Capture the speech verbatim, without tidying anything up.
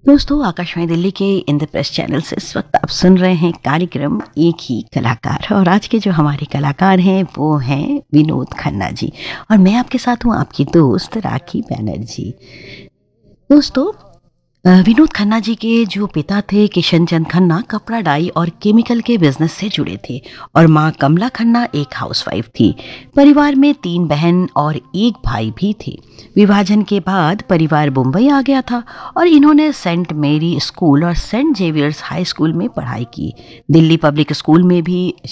दोस्तों, आकाशवाणी दिल्ली के इंद्रप्रस्थ चैनल से इस वक्त आप सुन रहे हैं कार्यक्रम एक ही कलाकार। और आज के जो हमारे कलाकार हैं वो हैं विनोद खन्ना जी, और मैं आपके साथ हूँ आपकी दोस्त राखी बैनर्जी। दोस्तों, अ, विनोद खन्ना जी के जो पिता थे किशन चंद खन्ना कपड़ा डाई और केमिकल के बिजनेस से जुड़े थे, और मां कमला खन्ना एक हाउसवाइफ थी। परिवार में तीन बहन और एक भाई भी थे। विभाजन के बाद परिवार मुंबई आ गया था और इन्होंने सेंट मेरी स्कूल और सेंट जेवियर्स हाई स्कूल में पढ़ाई की। दिल्ली पब्लिक स्कूल में भी